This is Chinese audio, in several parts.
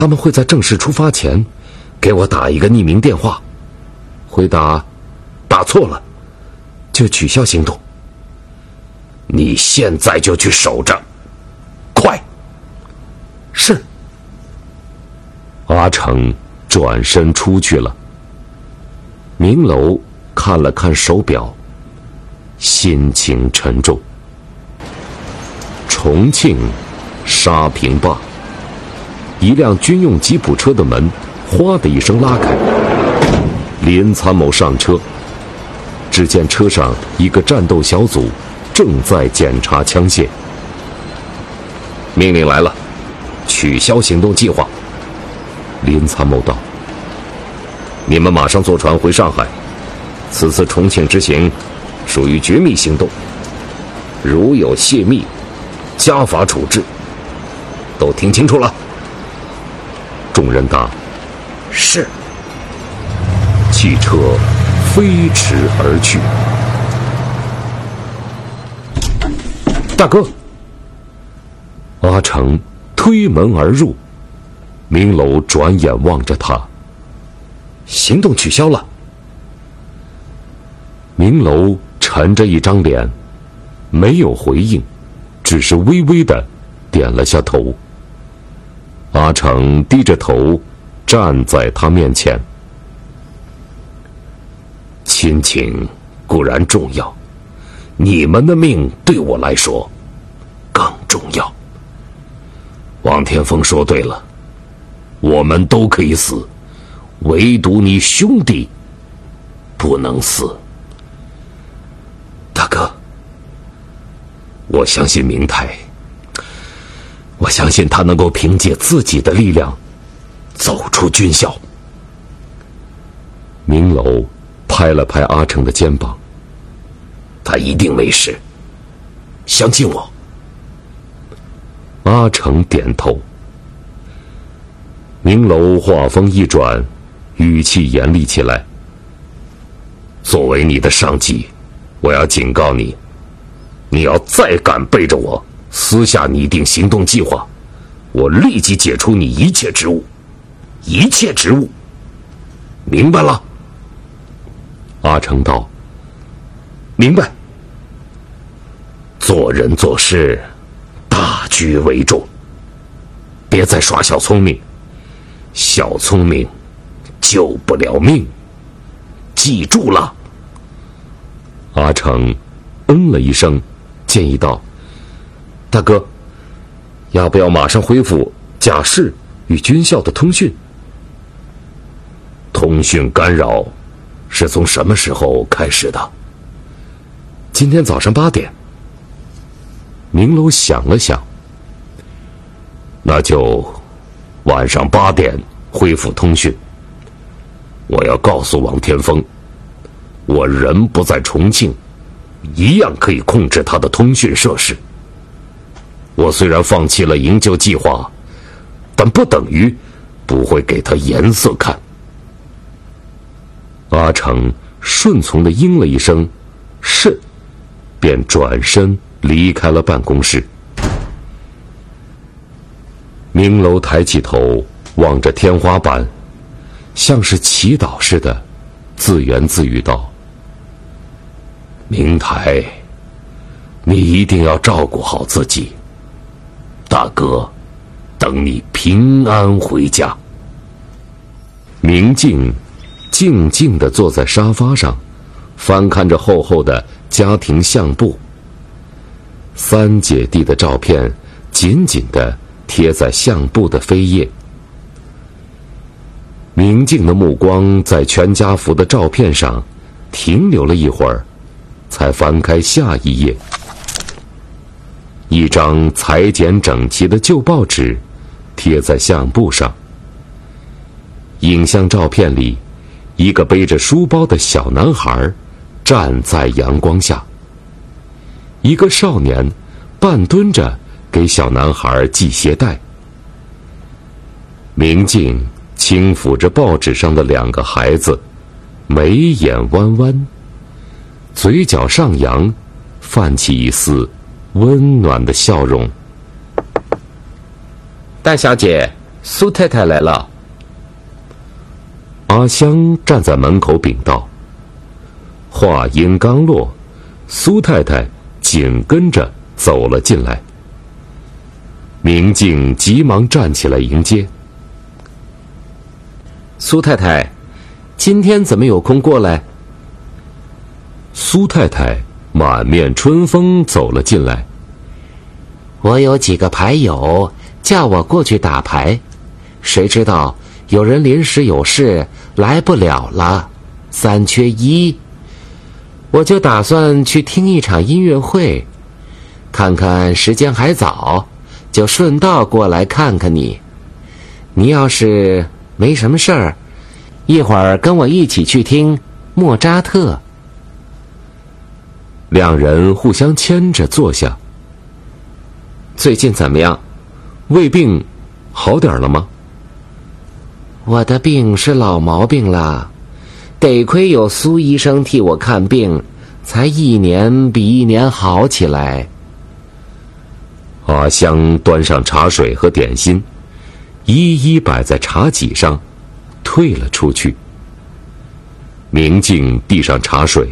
他们会在正式出发前给我打一个匿名电话，回答打错了就取消行动。你现在就去守着，快！是。阿成转身出去了。明楼看了看手表，心情沉重。重庆沙坪坝，一辆军用吉普车的门哗的一声拉开，林参谋上车。只见车上一个战斗小组正在检查枪械。命令来了，取消行动计划。林参谋道：你们马上坐船回上海，此次重庆之行属于绝密行动，如有泄密，家法处置。都听清楚了？众人答：是。汽车飞驰而去。大哥！阿成推门而入，明楼转眼望着他。行动取消了。明楼沉着一张脸，没有回应，只是微微的点了下头。阿成低着头站在他面前。亲情固然重要，你们的命对我来说更重要。王天风说对了，我们都可以死，唯独你兄弟不能死。大哥，我相信明台，我相信他能够凭借自己的力量走出军校。明楼拍了拍阿成的肩膀，他一定没事，相信我。阿成点头。明楼话锋一转，语气严厉起来。作为你的上级，我要警告你，你要再敢背着我私下拟定行动计划，我立即解除你一切职务，一切职务，明白了？阿成道：明白。做人做事，大局为重，别再耍小聪明，小聪明救不了命，记住了。阿成嗯了一声，建议道：大哥，要不要马上恢复甲市与军校的通讯？通讯干扰是从什么时候开始的？今天早上8点。明楼想了想，那就晚上8点恢复通讯。我要告诉王天风，我人不在重庆，一样可以控制他的通讯设施。我虽然放弃了营救计划，但不等于不会给他颜色看。阿成顺从地应了一声是，便转身离开了办公室。明楼抬起头望着天花板，像是祈祷似的自言自语道：明台，你一定要照顾好自己，大哥等你平安回家。明镜静静地坐在沙发上，翻看着厚厚的家庭相簿。3姐弟的照片紧紧地贴在相簿的扉页。明镜的目光在全家福的照片上停留了一会儿，才翻开下一页。一张裁剪整齐的旧报纸贴在相簿上。影像照片里，一个背着书包的小男孩站在阳光下，一个少年半蹲着给小男孩系鞋带。明镜轻抚着报纸上的2个孩子，眉眼弯弯，嘴角上扬，泛起一丝温暖的笑容。戴小姐， 苏太太来了。阿香站在门口禀道。话音刚落，苏太太紧跟着走了进来。明镜急忙站起来迎接。苏太太，今天怎么有空过来？苏太太满面春风走了进来。 我有几个牌友叫我过去打牌，谁知道有人临时有事来不了了，3缺1，我就打算去听一场音乐会，看看时间还早，就顺道过来看看你。你要是没什么事儿，一会儿跟我一起去听莫扎特。 两人互相牵着坐下。最近怎么样？胃病好点了吗？ 我的病是老毛病了，得亏有苏医生替我看病，才一年比一年好起来。 阿香端上茶水和点心，一一摆在茶几上，退了出去。明镜递上茶水。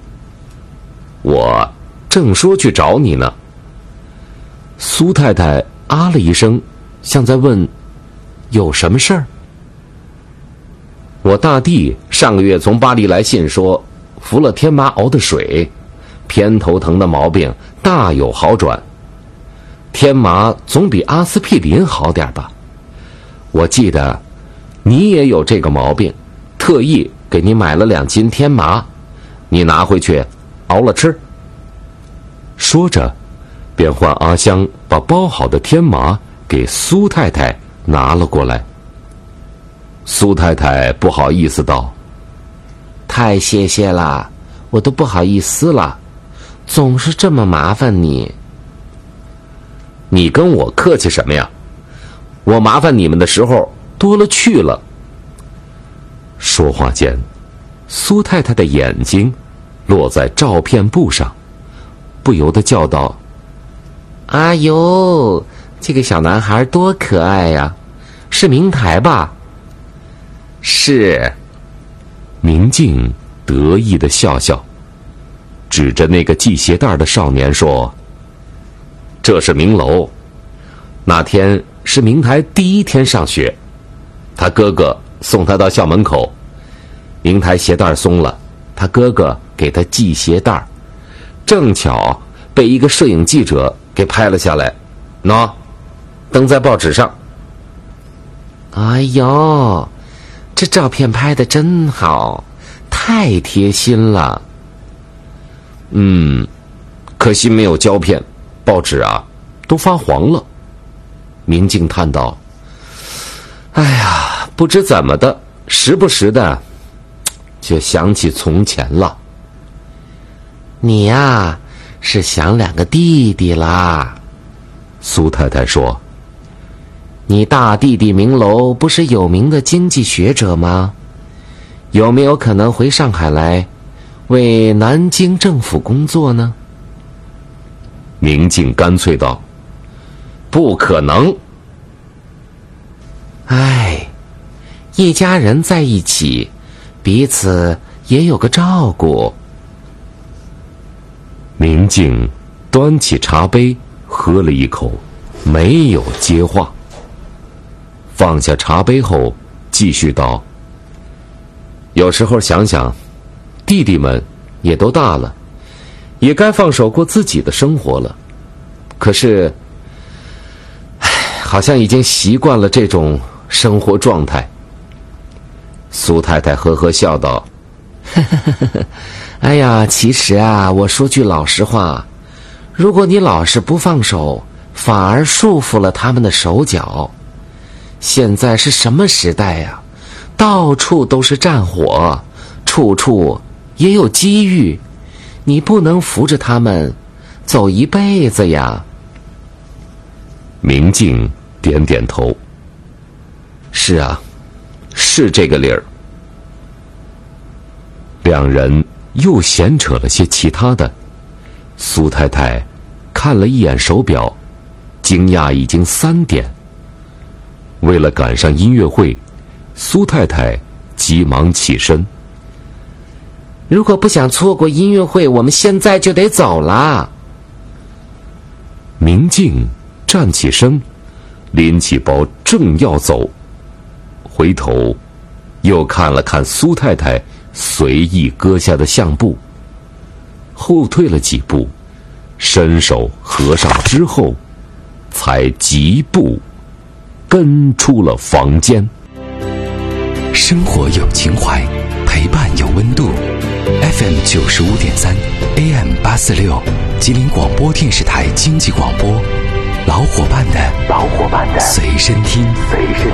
我正说去找你呢。苏太太啊了一声，像在问有什么事儿。我大弟上个月从巴黎来信说，服了天麻熬的水，偏头疼的毛病大有好转。天麻总比阿司匹林好点吧？我记得你也有这个毛病，特意给你买了2斤天麻，你拿回去熬了吃。说着，便唤阿香把包好的天麻给苏太太拿了过来。苏太太不好意思道：“ 太谢谢了，我都不好意思了，总是这么麻烦你。” 你跟我客气什么呀？我麻烦你们的时候多了去了。说话间，苏太太的眼睛落在照片簿上，不由得叫道：“ 哎呦，这个小男孩多可爱呀！是明台吧？” 是。明镜得意地笑笑，指着那个系鞋带的少年说：“这是明楼，那天是明台第1天上学，他哥哥送他到校门口，明台鞋带松了，他哥哥给他系鞋带，正巧被一个摄影记者给拍了下来，喏，登在报纸上。” 哎呦，这照片拍得真好，太贴心了。 可惜没有胶片，报纸啊都发黄了。明镜叹道：“哎呀，不知怎么的，时不时的就想起从前了。” 你呀，是想2个弟弟啦。 苏太太说：“ 你大弟弟明楼不是有名的经济学者吗？有没有可能回上海来，为南京政府工作呢？” 明镜干脆道：“不可能。” 哎，一家人在一起，彼此也有个照顾。 明镜端起茶杯喝了一口，没有接话。放下茶杯后，继续道：“有时候想想，弟弟们也都大了，也该放手过自己的生活了。可是，好像已经习惯了这种生活状态。”苏太太呵呵笑道：“ 哎呀，其实啊，我说句老实话，如果你老是不放手，反而束缚了他们的手脚。现在是什么时代呀？到处都是战火，处处也有机遇，你不能扶着他们走一辈子呀。” 明镜点点头：“是啊，是这个理儿。”两人又闲扯了些其他的。苏太太看了一眼手表，惊讶已经3点。 为了赶上音乐会，苏太太急忙起身。 如果不想错过音乐会，我们现在就得走了。 明镜站起身，拎起包正要走，回头又看了看苏太太随意搁下的相簿，后退了几步，伸手合上之后，才疾步跟出了房间。 生活有情怀，陪伴有温度。FM 95.3 AM 846，吉林广播电视台经济广播，老伙伴的随身听。